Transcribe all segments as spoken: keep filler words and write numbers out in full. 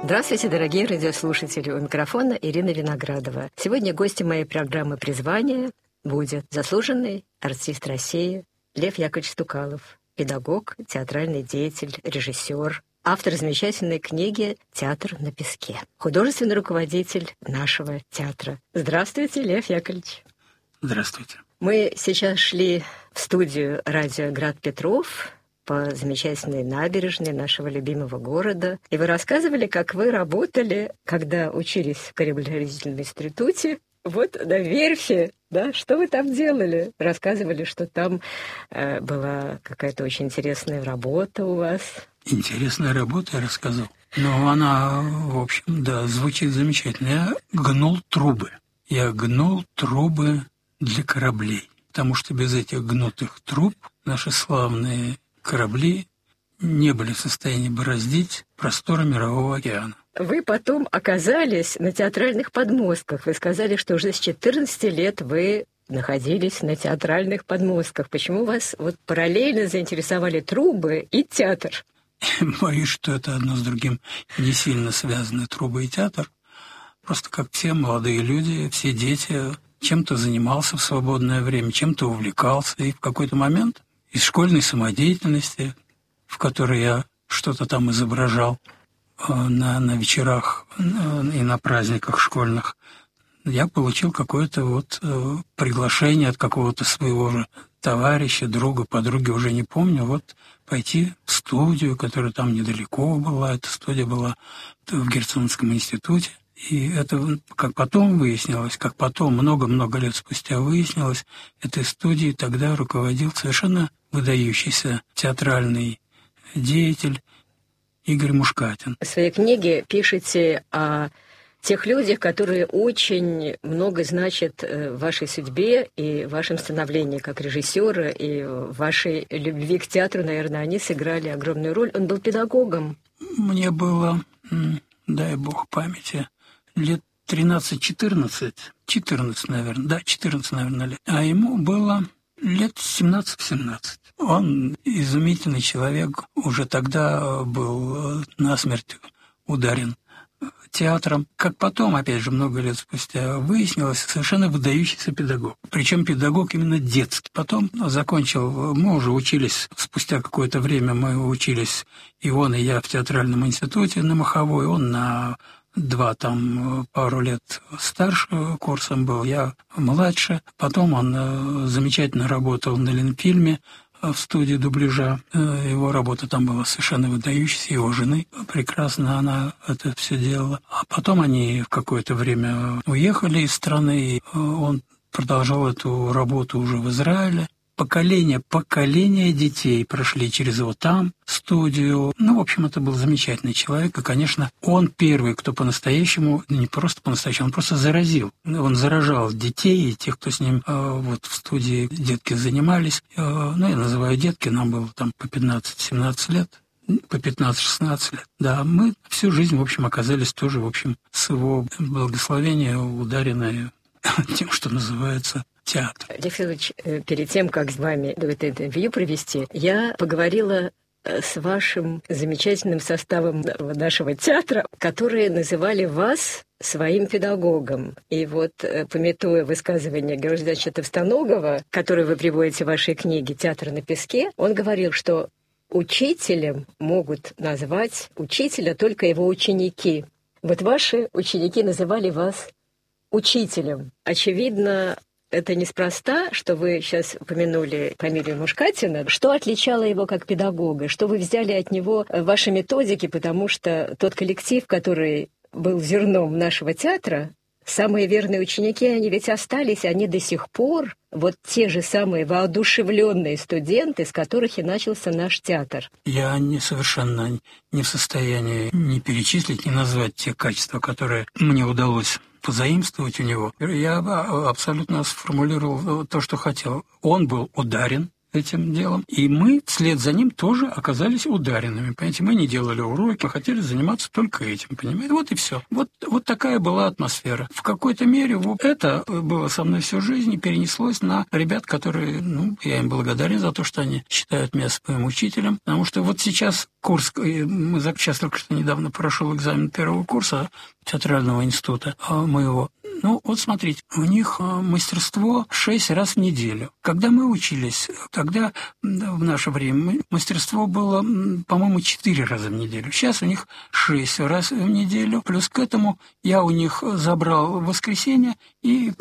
Здравствуйте, дорогие радиослушатели. У микрофона Ирина Виноградова. Сегодня гостем моей программы «Призвание» будет заслуженный артист России Лев Яковлевич Стукалов, педагог, театральный деятель, режиссер, автор замечательной книги «Театр на песке», художественный руководитель нашего театра. Здравствуйте, Лев Яковлевич. Здравствуйте. Мы сейчас шли в студию радио «Град Петров» по замечательной набережной нашего любимого города. И вы рассказывали, как вы работали, когда учились в кораблестроительном институте, вот на верфи, да? Что вы там делали? Рассказывали, что там э, была какая-то очень интересная работа у вас. Интересная работа, я рассказал. Но она, в общем, да, звучит замечательно. Я гнул трубы. Я гнул трубы для кораблей. Потому что без этих гнутых труб наши славные корабли не были в состоянии бороздить просторы Мирового океана. Вы потом оказались на театральных подмостках. Вы сказали, что уже с четырнадцати лет вы находились на театральных подмостках. Почему вас вот параллельно заинтересовали трубы и театр? Боюсь, что это одно с другим не сильно связаны, трубы и театр. Просто как все молодые люди, все дети, чем-то занимался в свободное время, чем-то увлекался. И в какой-то момент из школьной самодеятельности, в которой я что-то там изображал на, на вечерах и на праздниках школьных, я получил какое-то вот приглашение от какого-то своего же товарища, друга, подруги, уже не помню, вот пойти в студию, которая там недалеко была. Эта студия была в Герценовском институте. И это, как потом выяснилось, как потом, много-много лет спустя выяснилось, этой студией тогда руководил совершенно выдающийся театральный деятель Игорь Мушкатин. В своей книге пишете о тех людях, которые очень много значат в вашей судьбе и в вашем становлении как режиссера, и в вашей любви к театру, наверное, они сыграли огромную роль. Он был педагогом. Мне было, дай бог памяти, лет тринадцать-четырнадцать, четырнадцать, наверное, да, четырнадцать, наверное, лет. А ему было лет семнадцать-семнадцать. Он изумительный человек, уже тогда был насмерть ударен театром. Как потом, опять же, много лет спустя выяснилось, совершенно выдающийся педагог. Причем педагог именно детский. Потом закончил, мы уже учились, спустя какое-то время мы учились, и он, и я в театральном институте на Маховой, он на два, там, пару лет старше курсом был, я младше. Потом он замечательно работал на Ленфильме в студии дубляжа. Его работа там была совершенно выдающаяся, его жены прекрасно она это все делала. А потом они в какое-то время уехали из страны, и он продолжал эту работу уже в Израиле. Поколения, поколения детей прошли через его там студию. Ну, в общем, это был замечательный человек. И, конечно, он первый, кто по-настоящему, не просто по-настоящему, он просто заразил. Он заражал детей и тех, кто с ним э, вот в студии детки занимались. Э, ну, я называю детки, нам было там по пятнадцать-семнадцать лет. По пятнадцать-шестнадцать лет. Да, мы всю жизнь, в общем, оказались тоже, в общем, с его благословения ударенные тем, что называется театр. Лев Ильич, перед тем, как с вами это интервью провести, я поговорила с вашим замечательным составом нашего театра, которые называли вас своим педагогом. И вот, памятуя высказывание Георгия Ильича Товстоногова, которое вы приводите в вашей книге «Театр на песке», он говорил, что учителем могут назвать учителя только его ученики. Вот ваши ученики называли вас учителем. Очевидно, это неспроста, что вы сейчас упомянули фамилию Мушкатина. Что отличало его как педагога? Что вы взяли от него в вашей методике? Потому что тот коллектив, который был зерном нашего театра, самые верные ученики, они ведь остались, они до сих пор вот те же самые воодушевленные студенты, с которых и начался наш театр. Я не совершенно не в состоянии ни перечислить, ни назвать те качества, которые мне удалось позаимствовать у него. Я абсолютно сформулировал то, что хотел. Он был ударен этим делом. И мы вслед за ним тоже оказались ударенными. Понимаете, мы не делали уроки, мы хотели заниматься только этим, понимаете? Вот и все. Вот, вот такая была атмосфера. В какой-то мере вот это было со мной всю жизнь и перенеслось на ребят, которые, ну, я им благодарен за то, что они считают меня своим учителем, потому что вот сейчас курс, мы сейчас только что недавно прошел экзамен первого курса театрального института моего. Ну, вот смотрите, у них мастерство шесть раз в неделю. Когда мы учились, тогда в наше время мастерство было, по-моему, четыре раза в неделю. Сейчас у них шесть раз в неделю. Плюс к этому я у них забрал в воскресенье, и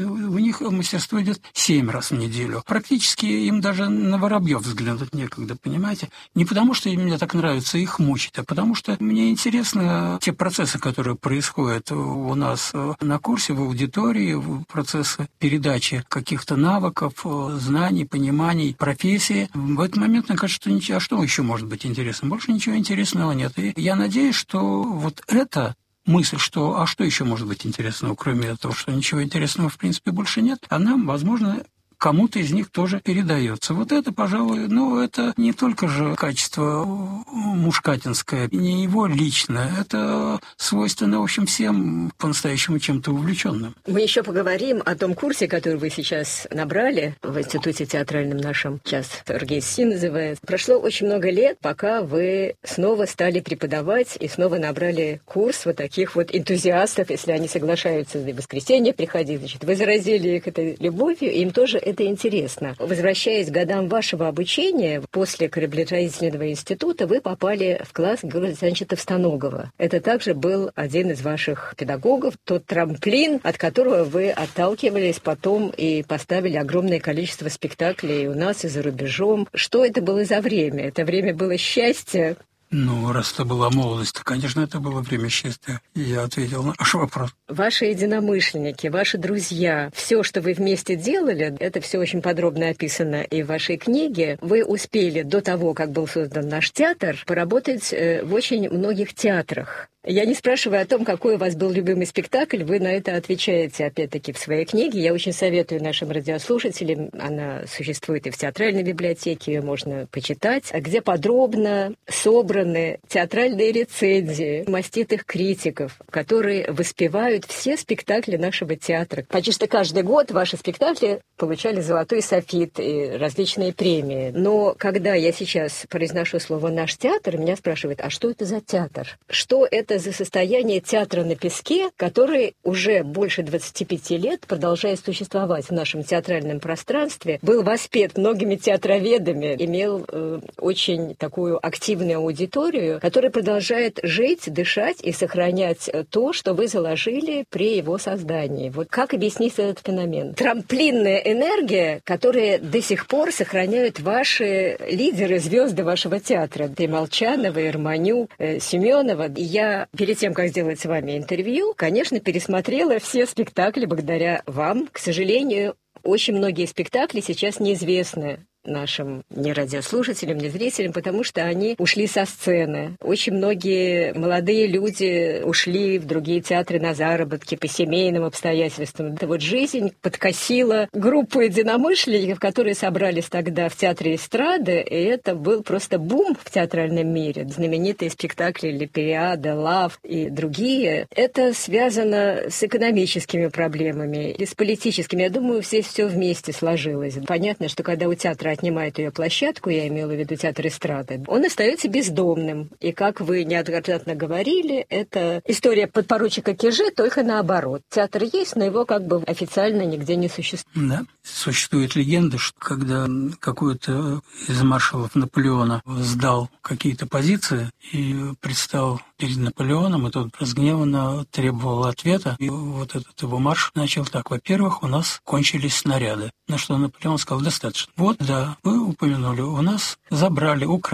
у них мастерство идет семь раз в неделю. Практически им даже на воробьев взглянуть некогда, понимаете? Не потому, что мне так нравится их мучить, а потому что мне интересны те процессы, которые происходят у нас на курсе, в аудитории, в процессы передачи каких-то навыков, знаний, пониманий, профессии. В этот момент, мне кажется, что ничего, а что еще может быть интересно? Больше ничего интересного нет. И я надеюсь, что вот это мысль, что а что еще может быть интересного, кроме этого, что ничего интересного в принципе больше нет, она, возможно, кому-то из них тоже передается. Вот это, пожалуй, ну, это не только же качество мушкатинское, не его личное, это свойственно, в общем, всем по-настоящему чем-то увлеченным. Мы еще поговорим о том курсе, который вы сейчас набрали в институте театральном нашем, сейчас РГССИ называется. Прошло очень много лет, пока вы снова стали преподавать и снова набрали курс вот таких вот энтузиастов, если они соглашаются в воскресенье приходить, значит, вы заразили их этой любовью, им тоже это интересно. Возвращаясь к годам вашего обучения, после кораблестроительного института вы попали в класс Георгия Александровича Товстоногова. Это также был один из ваших педагогов, тот трамплин, от которого вы отталкивались потом и поставили огромное количество спектаклей и у нас, и за рубежом. Что это было за время? Это время было счастья? Ну, раз это была молодость, то, конечно, это было время счастья. И я ответил на ваш вопрос. Ваши единомышленники, ваши друзья, все, что вы вместе делали, это все очень подробно описано и в вашей книге. Вы успели до того, как был создан наш театр, поработать в очень многих театрах. Я не спрашиваю о том, какой у вас был любимый спектакль, вы на это отвечаете, опять-таки, в своей книге. Я очень советую нашим радиослушателям, она существует и в театральной библиотеке, ее можно почитать, где подробно собраны театральные рецензии маститых критиков, которые воспевают все спектакли нашего театра. Почти что каждый год ваши спектакли получали «Золотой софит» и различные премии. Но когда я сейчас произношу слово «наш театр», меня спрашивают, а что это за театр? Что это за состояние театра на песке, который уже больше двадцати пяти лет, продолжая существовать в нашем театральном пространстве, был воспет многими театроведами, имел э, очень такую активную аудиторию, которая продолжает жить, дышать и сохранять то, что вы заложили при его создании. Вот как объяснить этот феномен? Трамплинная энергия, которая до сих пор сохраняют ваши лидеры, звезды вашего театра. И Молчанова, и Романюк, э, Семенова. И я перед тем, как сделать с вами интервью, конечно, пересмотрела все спектакли благодаря вам. К сожалению, очень многие спектакли сейчас неизвестны нашим ни радиослушателям, ни зрителям, потому что они ушли со сцены. Очень многие молодые люди ушли в другие театры на заработки по семейным обстоятельствам. Это вот жизнь подкосила группу единомышленников, которые собрались тогда в Театре эстрады, и это был просто бум в театральном мире. Знаменитые спектакли «Лепиада», «Лав» и другие. Это связано с экономическими проблемами и с политическими. Я думаю, здесь все вместе сложилось. Понятно, что когда у театра отнимает ее площадку, я имела в виду театр эстрады, он остается бездомным. И, как вы неоднократно говорили, это история подпоручика Киже, только наоборот. Театр есть, но его как бы официально нигде не существует. Да. Существует легенда, что когда какой-то из маршалов Наполеона сдал какие-то позиции и предстал перед Наполеоном, и тот разгневанно требовал ответа, и вот этот его марш начал так: во-первых, у нас кончились снаряды. На что Наполеон сказал: достаточно. Вот, да, вы упомянули, у нас забрали, украли.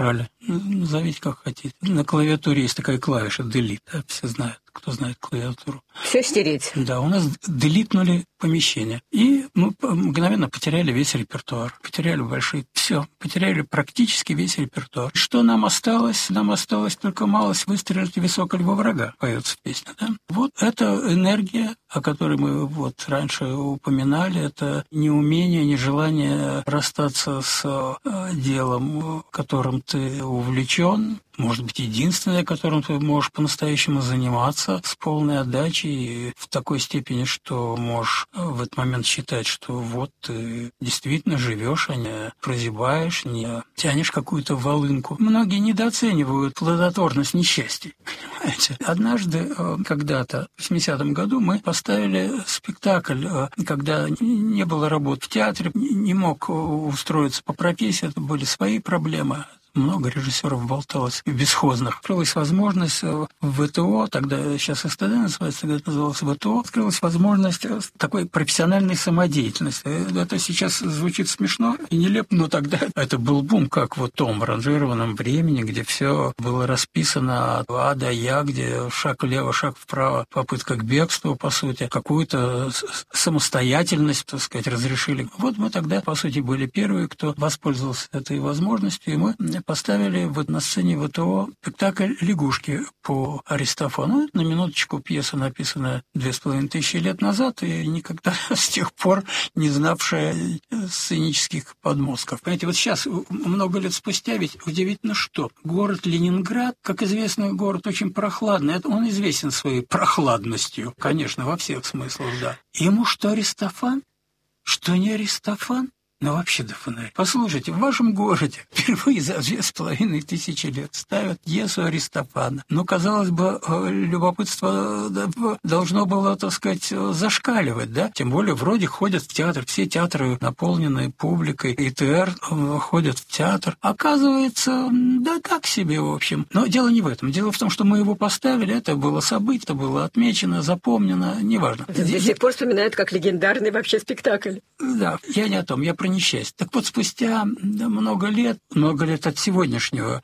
назовите как хотите. На клавиатуре есть такая клавиша delete, да, все знают, кто знает клавиатуру. Все стереть. Да, у нас делитнули помещение. И мы мгновенно потеряли весь репертуар. Потеряли большие... Все, потеряли практически весь репертуар. Что нам осталось? Нам осталось только малость выстрелить в висок льва врага, поется в песне, да? Вот эта энергия, о которой мы вот раньше упоминали, это неумение, нежелание расстаться с э, делом, которым ты увлечен, может быть, единственное, которым ты можешь по-настоящему заниматься с полной отдачей и в такой степени, что можешь в этот момент считать, что вот ты действительно живешь, а не прозябаешь, не тянешь какую-то волынку. Многие недооценивают плодотворность несчастья, понимаете? Однажды, когда-то, в восьмидесятом году, мы поставили спектакль, когда не было работ в театре, не мог устроиться по профессии, это были свои проблемы. Много режиссеров болталось в бесхозных. Открылась возможность в ВТО, тогда сейчас СТД называется, тогда это называлось ВТО, открылась возможность такой профессиональной самодеятельности. Это сейчас звучит смешно и нелепо, но тогда это был бум, как вот в том ранжированном времени, где все было расписано от А до Я, где шаг влево, шаг вправо, попытка к бегству, по сути, какую-то самостоятельность, так сказать, разрешили. Вот мы тогда, по сути, были первые, кто воспользовался этой возможностью, и мы поставили вот на сцене ВТО спектакль «Лягушки» по Аристофану. На минуточку пьеса, написанная две с половиной тысячи лет назад, и никогда с тех пор не знавшая сценических подмостков. Понимаете, вот сейчас, много лет спустя, ведь удивительно что. Город Ленинград, как известно, город очень прохладный. Он известен своей прохладностью, конечно, во всех смыслах, да. Ему что Аристофан, что не Аристофан? Ну, вообще до фонаря. Послушайте, в вашем городе впервые за две с половиной тысячи лет ставят пьесу Аристофана. Ну, казалось бы, любопытство должно было, так сказать, зашкаливать, да? Тем более, вроде ходят в театр, все театры наполнены публикой, и ТР ходят в театр. Оказывается, да так себе, в общем. Но дело не в этом. Дело в том, что мы его поставили, это было событие, это было отмечено, запомнено, неважно. До сих пор вспоминают как легендарный вообще спектакль. Да, я не о том, я про несчастье. Так вот, спустя много лет, много лет от сегодняшнего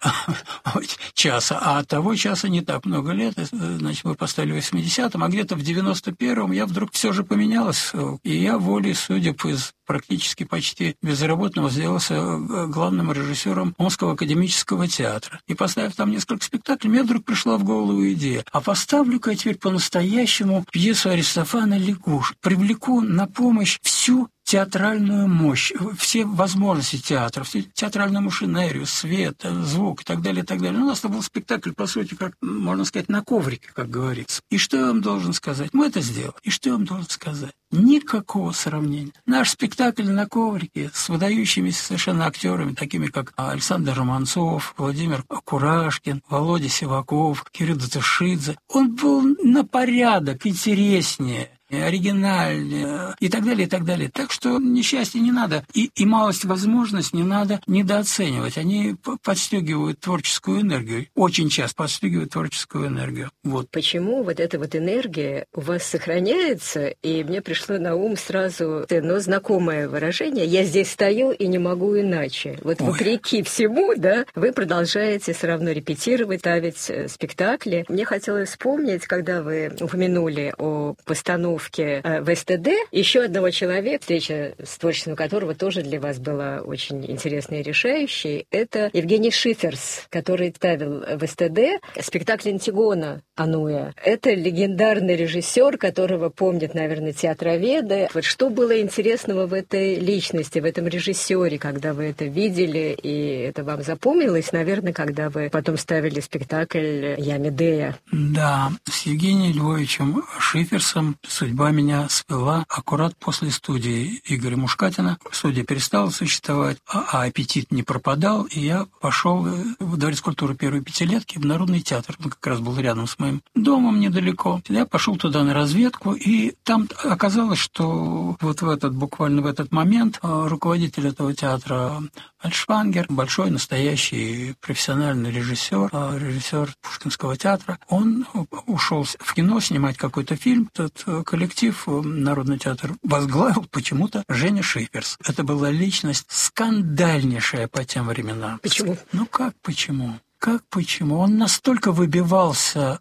часа, а от того часа не так много лет, значит, мы поставили в восьмидесятом, а где-то в девяносто первом я вдруг все же поменялась, и я волей судеб из практически почти безработного сделался главным режиссером Омского академического театра. И поставив там несколько спектаклей, мне вдруг пришла в голову идея, а поставлю-ка я теперь по-настоящему пьесу Аристофана «Лягушек», привлеку на помощь всю театральную мощь, все возможности театра, всю театральную машинерию, свет, звук и так далее, и так далее. Ну, у нас это был спектакль, по сути, как, можно сказать, на коврике, как говорится. И что я вам должен сказать? Мы это сделали. И что я вам должен сказать? Никакого сравнения. Наш спектакль на коврике с выдающимися совершенно актерами, такими как Александр Романцов, Владимир Курашкин, Володя Сиваков, Кирилл Датышидзе, он был на порядок интереснее, оригинальнее и так далее, и так далее. Так что несчастье не надо. И, и малость возможность не надо недооценивать. Они подстегивают творческую энергию. Очень часто подстегивают творческую энергию. Вот. Почему вот эта вот энергия у вас сохраняется? И мне пришло на ум сразу но знакомое выражение «я здесь стою и не могу иначе». Вот Ой. Вопреки всему, да, вы продолжаете все равно репетировать, ставить спектакли. Мне хотелось вспомнить, когда вы упомянули о постановке в СТД, еще одного человека, встреча с творчеством которого тоже для вас была очень интересной и решающей, это Евгений Шиферс, который ставил в СТД спектакль «Антигона» Ануя. Это легендарный режиссер, которого помнят, наверное, театроведы. Вот что было интересного в этой личности, в этом режиссере, когда вы это видели, и это вам запомнилось, наверное, когда вы потом ставили спектакль «Я Медея». Да, с Евгением Львовичем Шиферсом судьба меня свела аккурат после студии Игоря Мушкатина. Студия перестала существовать, а, а аппетит не пропадал, и я пошел в Дворец культуры первой пятилетки в Народный театр. Он как раз был рядом с моим домом недалеко. Я пошел туда на разведку, и там оказалось, что вот в этот, буквально в этот момент руководитель этого театра Альшвангер, большой, настоящий профессиональный режиссер, режиссер Пушкинского театра, он ушел в кино снимать какой-то фильм. Этот коллектив коллектив Народный театр возглавил почему-то Женя Шиферс. Это была личность скандальнейшая по тем временам. Почему? Ну как почему? Как почему? Он настолько выбивался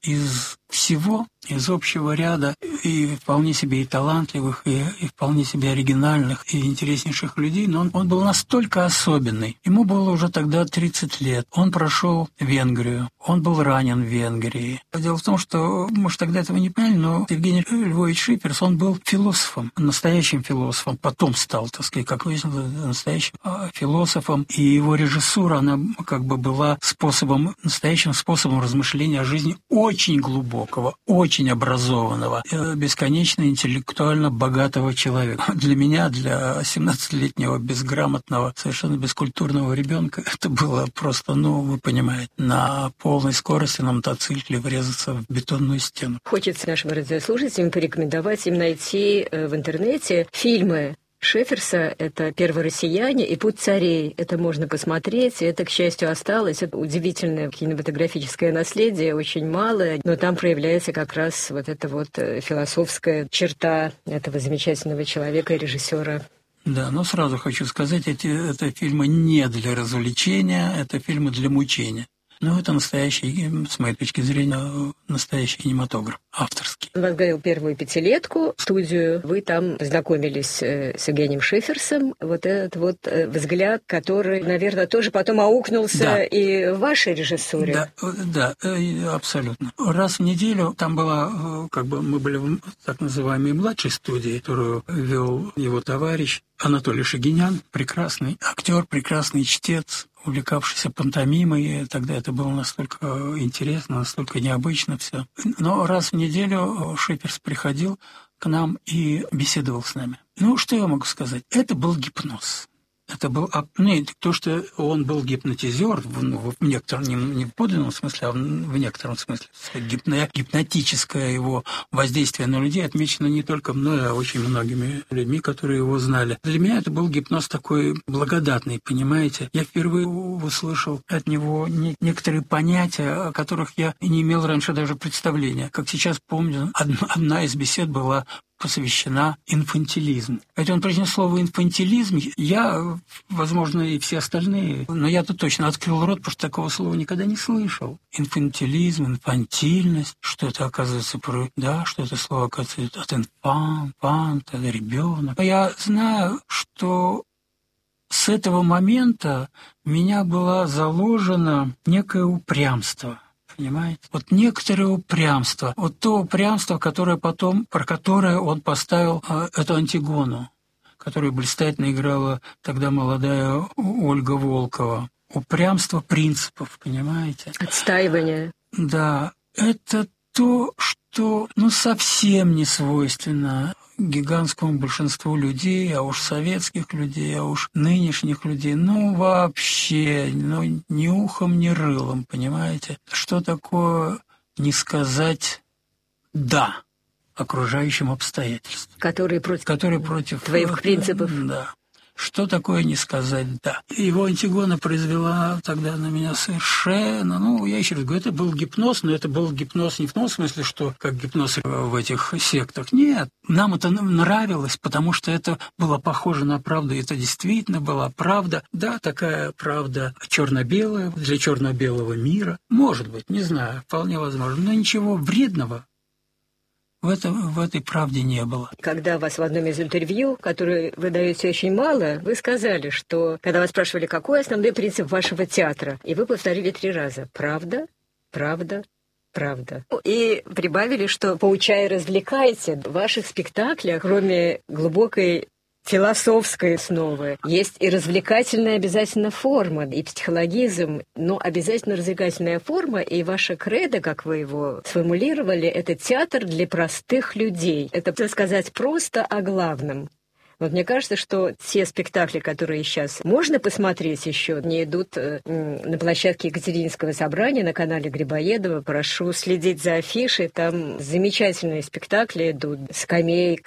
из всего, из общего ряда, и вполне себе и талантливых, и, и вполне себе оригинальных, и интереснейших людей, но он, он был настолько особенный. Ему было уже тогда тридцать лет. Он прошел Венгрию, он был ранен в Венгрии. Дело в том, что, может, тогда этого не поняли, но Евгений Львович Шиферс, он был философом, настоящим философом, потом стал, так сказать, как выяснилось, настоящим философом, и его режиссура, она как бы была способом, настоящим способом размышления о жизни очень глубокого, очень образованного, бесконечно интеллектуально богатого человека. Для меня, для семнадцатилетнего безграмотного, совершенно бескультурного ребенка, это было просто, ну, вы понимаете, на полной скорости на мотоцикле врезаться в бетонную стену. Хочется нашим радиослушателям порекомендовать им найти в интернете фильмы Шиферса. Это «Первый россияне» и «Путь царей». Это можно посмотреть, и это, к счастью, осталось. Это удивительное кинематографическое наследие, очень малое, но там проявляется как раз вот эта вот философская черта этого замечательного человека и режиссера. Да, но сразу хочу сказать, эти, это фильмы не для развлечения, это фильмы для мучения. Ну, это настоящий, с моей точки зрения, настоящий кинематограф, авторский. Он возглавил первую пятилетку, студию. Вы там познакомились с Евгением Шиферсом. Вот этот вот взгляд, который, наверное, тоже потом аукнулся, да, и в вашей режиссуре. Да, да, абсолютно. Раз в неделю там была, как бы мы были в так называемой младшей студии, которую вел его товарищ Анатолий Шагинян, прекрасный актер, прекрасный чтец, увлекавшийся пантомимой, тогда это было настолько интересно, настолько необычно все. Но раз в неделю Шиферс приходил к нам и беседовал с нами. Ну, что я могу сказать? Это был гипноз. Это был... Не, то, что он был гипнотизер, в, ну, в некотором, не, не в подлинном смысле, а в, в некотором смысле. Гипно, гипнотическое его воздействие на людей отмечено не только мной, а очень многими людьми, которые его знали. Для меня это был гипноз такой благодатный, понимаете? Я впервые услышал от него не, некоторые понятия, о которых я не имел раньше даже представления. Как сейчас помню, одна, одна из бесед была посвящена инфантилизму. Это он произнес слово «инфантилизм». Я, возможно, и все остальные, но я-то точно открыл рот, потому что такого слова никогда не слышал. Инфантилизм, инфантильность, что это, оказывается, про... да, что это слово, оказывается, от инфант, фант, это ребенок. Я знаю, что с этого момента в меня было заложено некое упрямство. Понимаете? Вот некоторое упрямство, вот то упрямство, которое потом, про которое он поставил э, эту Антигону, которую блистательно играла тогда молодая Ольга Волкова. Упрямство принципов, понимаете? Отстаивание. Да, это то, что ну, совсем не свойственно гигантскому большинству людей, а уж советских людей, а уж нынешних людей, ну вообще, ну ни ухом, ни рылом, понимаете? Что такое не сказать «да» окружающим обстоятельствам? Которые против, которые против твоих принципов. Да. Что такое не сказать «да»? Его Антигона произвела тогда на меня совершенно... Ну, я еще раз говорю, это был гипноз, но это был гипноз не в том смысле, что как гипноз в этих сектах. Нет, нам это нравилось, потому что это было похоже на правду, и это действительно была правда. Да, такая правда черно-белая, для черно-белого мира. Может быть, не знаю, вполне возможно, но ничего вредного В, это, в этой правде не было. Когда вас в одном из интервью, которые вы даете очень мало, вы сказали, что, когда вас спрашивали, какой основной принцип вашего театра, и вы повторили три раза «правда, правда, правда». И прибавили, что, поучая, развлекайте, в ваших спектаклях, кроме глубокой философской основы, есть и развлекательная обязательно форма, и психологизм, но обязательно развлекательная форма, и ваша кредо, как вы его сформулировали, это театр для простых людей. Это, так сказать, просто о главном. Вот мне кажется, что те спектакли, которые сейчас можно посмотреть еще, они идут на площадке Екатерининского собрания на канале Грибоедова. Прошу следить за афишей. Там замечательные спектакли идут. «Скамейка»,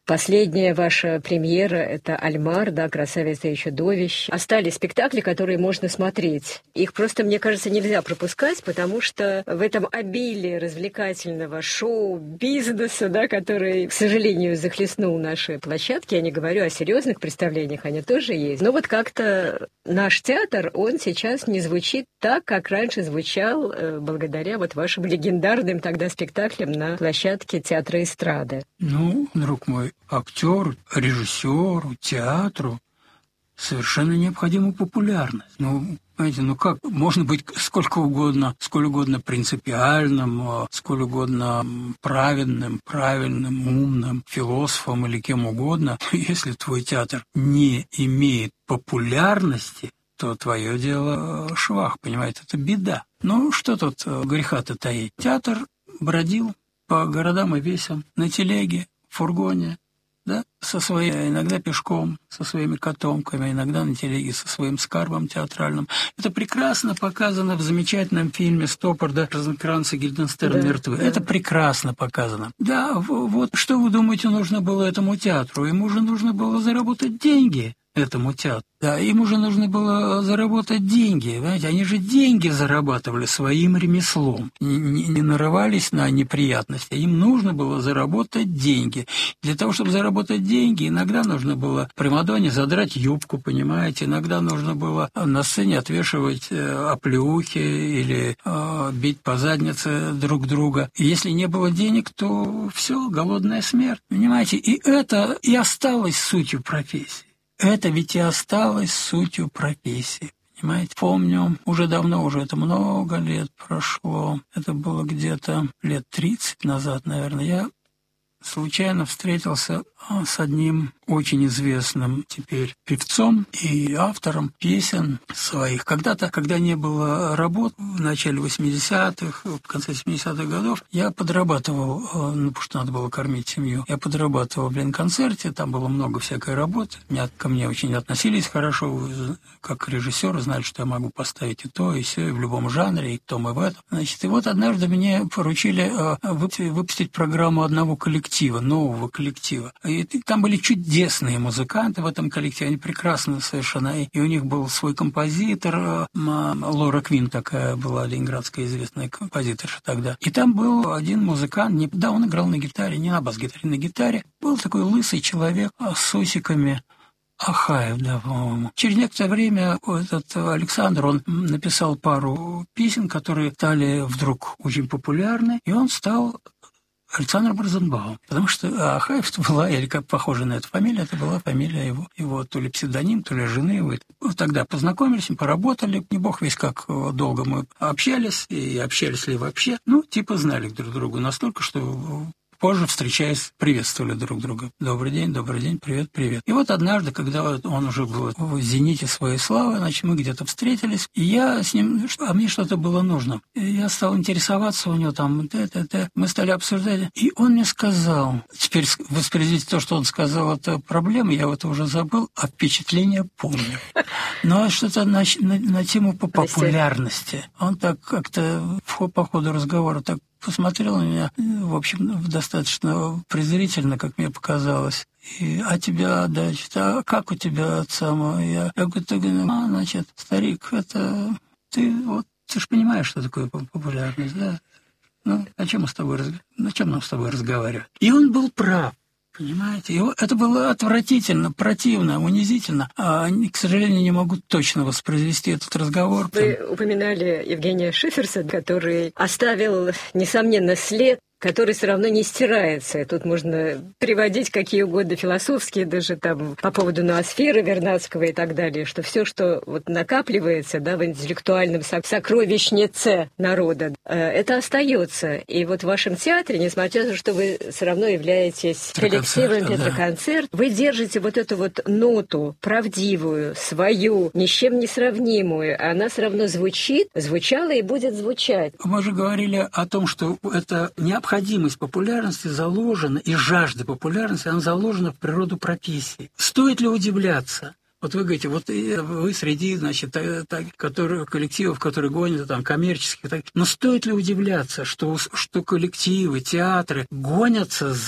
Последняя ваша премьера — это «Альмар», да, «Красавица и чудовище». Остались спектакли, которые можно смотреть. Их просто, мне кажется, нельзя пропускать, потому что в этом обилии развлекательного шоу, бизнеса, да, который, к сожалению, захлестнул наши площадки, я не говорю о серьезных представлениях, они тоже есть. Но вот как-то наш театр, он сейчас не звучит так, как раньше звучал, э, благодаря вот вашим легендарным тогда спектаклям на площадке театра эстрады. Ну, друг мой, актеру, режиссеру, театру совершенно необходима популярность. Ну, понимаете, ну как, можно быть сколько угодно, сколь угодно принципиальным, сколь угодно праведным, правильным, умным, философом или кем угодно, если твой театр не имеет популярности, то твое дело швах, понимаете, это беда. Ну, что тут греха-то таить? Театр бродил по городам и весям на телеге, в фургоне, да, со своей, иногда пешком, со своими котомками, иногда на телеге со своим скарбом театральным. Это прекрасно показано в замечательном фильме «Стопор», да, «Розенкранц и Гильденстерн мертвы». Да. Это прекрасно показано. Да, вот что вы думаете, нужно было этому театру? Ему же нужно было заработать деньги, этому театру. Да, им уже нужно было заработать деньги. Понимаете, они же деньги зарабатывали своим ремеслом, не, не, не нарывались на неприятности. Им нужно было заработать деньги. Для того, чтобы заработать деньги, иногда нужно было примадонне задрать юбку, понимаете, иногда нужно было на сцене отвешивать э, оплеухи или э, бить по заднице друг друга. И если не было денег, то все, голодная смерть, понимаете. И это и осталось сутью профессии. Это ведь и осталось сутью профессии, понимаете? Помню, уже давно, уже это много лет прошло, это было где-то лет тридцать назад, наверное, я случайно встретился с одним очень известным теперь певцом и автором песен своих. Когда-то, когда не было работ, в начале восьмидесятых, в конце семидесятых годов, я подрабатывал, ну, потому что надо было кормить семью, я подрабатывал в Ленконцерте, там было много всякой работы, меня, ко мне очень относились хорошо, как режиссер, знали, что я могу поставить и то, и все, и в любом жанре, и в том, и в этом. Значит, и вот однажды мне поручили выпустить программу одного коллектива, нового коллектива. И там были чудесные музыканты в этом коллективе, они прекрасно совершенно. И у них был свой композитор, Лора Квин такая была, ленинградская известная композиторша тогда. И там был один музыкант, не, да, он играл на гитаре, не на бас-гитаре, на гитаре. Был такой лысый человек с усиками, Ахаев, да, по-моему. Через некоторое время этот Александр, он написал пару песен, которые стали вдруг очень популярны, и он стал Александр Розенбаум, потому что Ахаев была, или как похожа на эту фамилию, это была фамилия его, его то ли псевдоним, то ли жены его. Вот тогда познакомились, мы поработали, не бог весь как долго мы общались, и общались ли вообще, ну, типа знали друг друга настолько, что позже, встречаясь, приветствовали друг друга. Добрый день, добрый день, привет, привет. И вот однажды, когда он уже был в зените своей славы, значит, мы где-то встретились, и я с ним, а мне что-то было нужно. И я стал интересоваться у него там, т-т-т. Мы стали обсуждать, и он мне сказал, теперь воспроизвести то, что он сказал, это проблема, я это уже забыл, а впечатление помню. Но что-то на, на, на тему по популярности. Он так как-то по ходу разговора так посмотрел на меня, в общем, достаточно презрительно, как мне показалось. И, а тебя, значит, а как у тебя от самого? Я, я говорю, ты, а, значит, старик, это ты вот, ты же понимаешь, что такое популярность, да? Ну, о чем мы с тобой, о чем нам с тобой разговаривать? И он был прав. Понимаете, и это было отвратительно, противно, унизительно. А, к сожалению, не могу точно воспроизвести этот разговор. Вы упоминали Евгения Шиферса, который оставил, несомненно, след, который все равно не стирается. И тут можно приводить какие угодно философские, даже там по поводу ноосферы Вернадского и так далее, что все, что вот накапливается, да, в интеллектуальном сокровищнице народа, это остается. И вот в вашем театре, несмотря на то, что вы все равно являетесь коллективом Петроконцерт, да, вы держите вот эту вот ноту правдивую, свою, ни с чем не сравнимую. Она все равно звучит, звучала и будет звучать. Мы же говорили о том, что это необходимо. Необходимость популярности заложена, и жажда популярности, она заложена в природу профессии. Стоит ли удивляться? Вот вы говорите, вот вы среди, значит, которые, коллективов, которые гонят, там, коммерческих, так, но стоит ли удивляться, что, что коллективы, театры гонятся за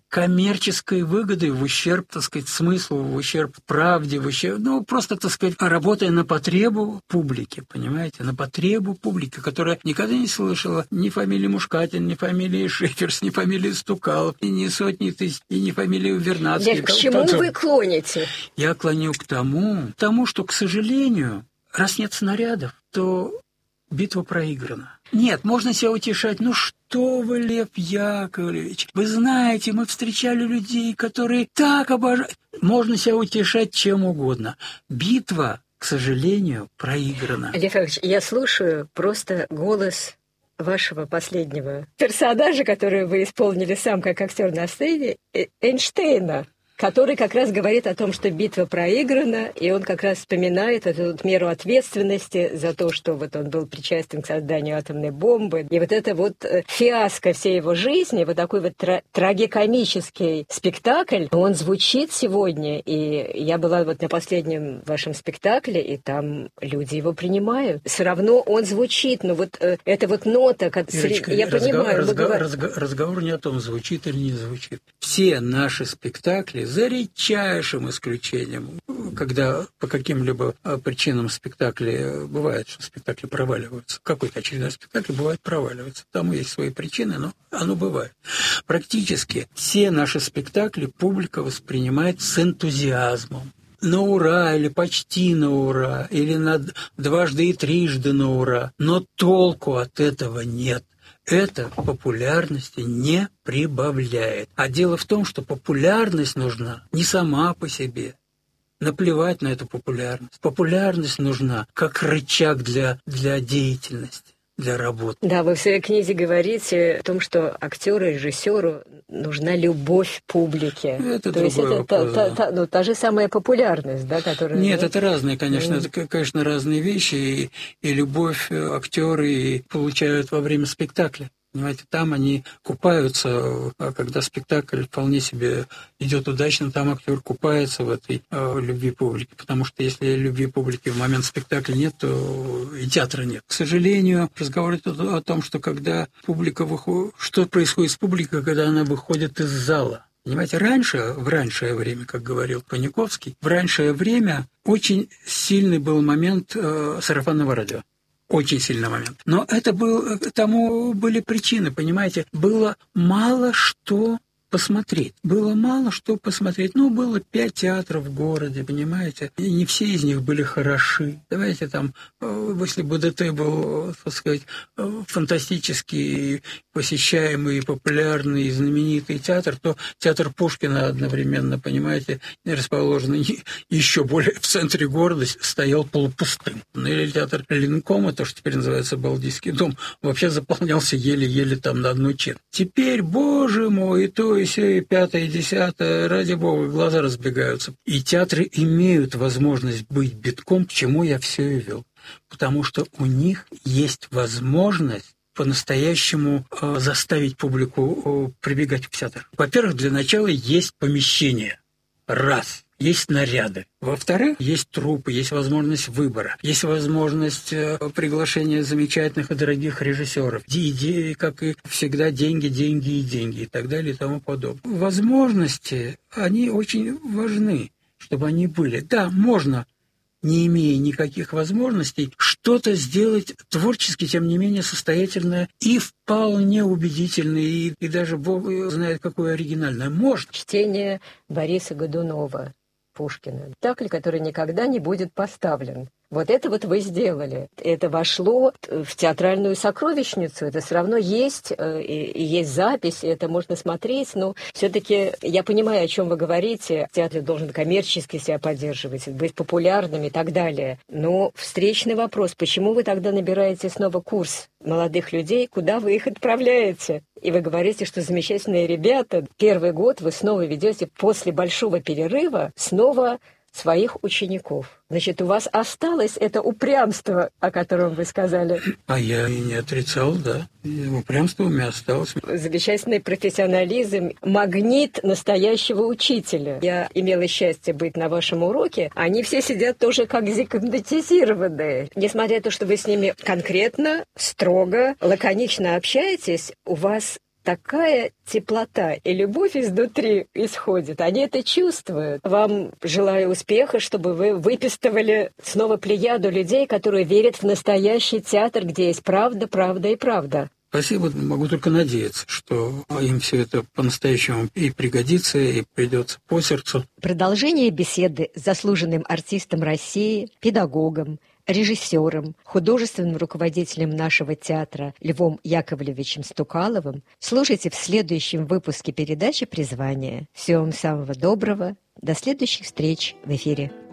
коммерческой выгодой в ущерб, так сказать, смыслу, в ущерб правде, в ущерб, ну, просто, так сказать, работая на потребу публики, понимаете, на потребу публики, которая никогда не слышала ни фамилии Мушкатин, ни фамилии Шеферс, ни фамилии Стукалов, и ни сотни тысяч, и ни фамилии Вернадский. Нет, к чему вы клоните? Я клоню к тому, к тому, что, к сожалению, раз нет снарядов, то битва проиграна. Нет, можно себя утешать. Ну что вы, Лев Яковлевич, вы знаете, мы встречали людей, которые так обожают. Можно себя утешать чем угодно. Битва, к сожалению, проиграна. Лев Яковлевич, я слушаю просто голос вашего последнего персонажа, который вы исполнили сам как актер на сцене, Эйнштейна, который как раз говорит о том, что битва проиграна, и он как раз вспоминает эту вот меру ответственности за то, что вот он был причастен к созданию атомной бомбы. И вот это вот фиаско всей его жизни, вот такой вот тра- трагикомический спектакль, он звучит сегодня, и я была вот на последнем вашем спектакле, и там люди его принимают. Все равно он звучит, но вот э, эта вот нота, как... Ирочка, я разго- понимаю, разго- говор... разго- разговор не о том, звучит или не звучит. Все наши спектакли, за редчайшим исключением, когда по каким-либо причинам спектакли, бывает, что спектакли проваливаются, какой-то очередной спектакль бывает проваливается, тому есть свои причины, но оно бывает. Практически все наши спектакли публика воспринимает с энтузиазмом. На ура или почти на ура, или на дважды и трижды на ура, но толку от этого нет. Это популярности не прибавляет. А дело в том, что популярность нужна не сама по себе. Наплевать на эту популярность. Популярность нужна как рычаг для, для деятельности, для работы. Да, вы в своей книге говорите о том, что актеру, режиссеру нужна любовь публики. Это То есть это вопрос, та, да. та, ну, та же самая популярность, да, которая... Нет, да? это разные, конечно, Mm. это, конечно, разные вещи, и, и любовь актеры получают во время спектакля. Понимаете, там они купаются, а когда спектакль вполне себе идет удачно, там актер купается в этой э, любви публики, потому что если любви публики в момент спектакля нет, то и театра нет. К сожалению, разговор идет о том, что когда публика выходит, что происходит с публикой, когда она выходит из зала. Понимаете, раньше, в раннее время, как говорил Паниковский, в раннее время очень сильный был момент э, сарафанного радио. Очень сильный момент. Но это был, тому были причины, понимаете. Было мало что посмотреть. Было мало что посмотреть. Ну, было пять театров в городе, понимаете. И не все из них были хороши. Давайте там, если БДТ был, так сказать, фантастический, посещаемый, популярный, знаменитый театр, то театр Пушкина одновременно, понимаете, расположенный еще более в центре города, стоял полупустым. Или театр Ленкома, то, что теперь называется Балтийский дом, вообще заполнялся еле-еле там на одну четверть. Теперь, боже мой, и то, и сё, и пятое, и десятое, ради бога, глаза разбегаются. И театры имеют возможность быть битком, к чему я все и вел. Потому что у них есть возможность по-настоящему э, заставить публику э, прибегать в театр. Во-первых, для начала есть помещение. Раз. Есть снаряды. Во-вторых, есть труппы, есть возможность выбора, есть возможность э, приглашения замечательных и дорогих режиссеров. Идеи, как и всегда, деньги, деньги и деньги и так далее и тому подобное. Возможности, они очень важны, чтобы они были. Да, можно, не имея никаких возможностей, что-то сделать творчески, тем не менее, состоятельное и вполне убедительное, и, и даже Бог знает, какое оригинальное. Может. Чтение Бориса Годунова, Пушкина. Спектакль, который никогда не будет поставлен. Вот это вот вы сделали. Это вошло в театральную сокровищницу. Это все равно есть, и, и есть запись, и это можно смотреть. Но все-таки я понимаю, о чем вы говорите. Театр должен коммерчески себя поддерживать, быть популярным и так далее. Но встречный вопрос, почему вы тогда набираете снова курс молодых людей, куда вы их отправляете? И вы говорите, что замечательные ребята. Первый год вы снова ведете после большого перерыва снова своих учеников. Значит, у вас осталось это упрямство, о котором вы сказали. А я и не отрицал, да. И упрямство у меня осталось. Замечательный профессионализм, магнит настоящего учителя. Я имела счастье быть на вашем уроке. Они все сидят тоже как загипнотизированные. Несмотря на то, что вы с ними конкретно, строго, лаконично общаетесь, у вас такая теплота и любовь изнутри исходит. Они это чувствуют. Вам желаю успеха, чтобы вы выпистывали снова плеяду людей, которые верят в настоящий театр, где есть правда, правда и правда. Спасибо. Могу только надеяться, что им все это по-настоящему и пригодится, и придется по сердцу. Продолжение беседы с заслуженным артистом России, педагогом, режиссером, художественным руководителем нашего театра Львом Яковлевичем Стукаловым слушайте в следующем выпуске передачи «Призвание». Всего вам самого доброго. До следующих встреч в эфире.